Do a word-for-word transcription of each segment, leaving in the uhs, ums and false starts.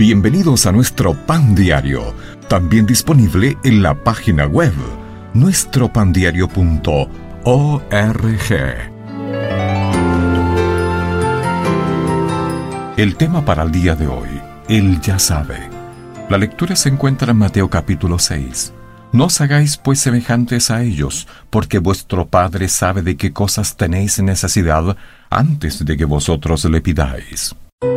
Bienvenidos a nuestro Pan Diario, también disponible en la página web nuestro pan diario punto org. El tema para el día de hoy, Él ya sabe. La lectura se encuentra en Mateo capítulo seis. No os hagáis pues semejantes a ellos, porque vuestro Padre sabe de qué cosas tenéis necesidad antes de que vosotros le pidáis.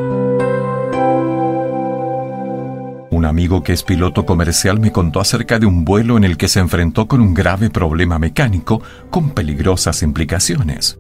Un amigo que es piloto comercial me contó acerca de un vuelo en el que se enfrentó con un grave problema mecánico con peligrosas implicaciones.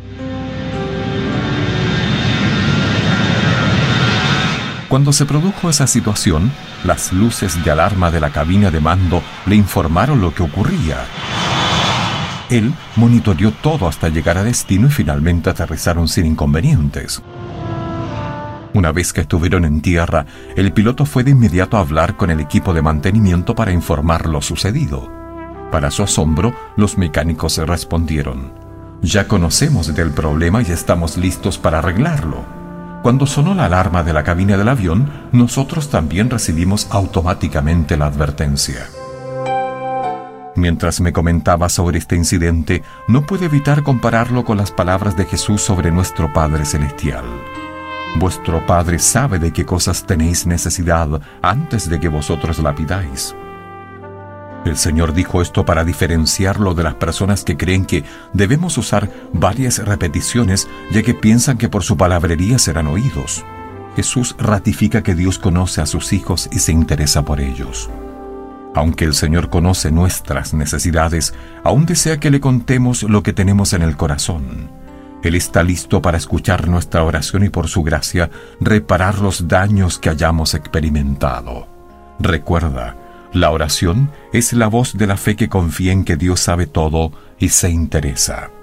Cuando se produjo esa situación, las luces de alarma de la cabina de mando le informaron lo que ocurría. Él monitoreó todo hasta llegar a destino y finalmente aterrizaron sin inconvenientes. Una vez que estuvieron en tierra, el piloto fue de inmediato a hablar con el equipo de mantenimiento para informar lo sucedido. Para su asombro, los mecánicos respondieron: «Ya conocemos del problema y estamos listos para arreglarlo». Cuando sonó la alarma de la cabina del avión, nosotros también recibimos automáticamente la advertencia. Mientras me comentaba sobre este incidente, no pude evitar compararlo con las palabras de Jesús sobre nuestro Padre Celestial. Vuestro Padre sabe de qué cosas tenéis necesidad antes de que vosotros la pidáis. El Señor dijo esto para diferenciarlo de las personas que creen que debemos usar varias repeticiones, ya que piensan que por su palabrería serán oídos. Jesús ratifica que Dios conoce a sus hijos y se interesa por ellos. Aunque el Señor conoce nuestras necesidades, aún desea que le contemos lo que tenemos en el corazón. Él está listo para escuchar nuestra oración y por su gracia reparar los daños que hayamos experimentado. Recuerda, la oración es la voz de la fe que confía en que Dios sabe todo y se interesa.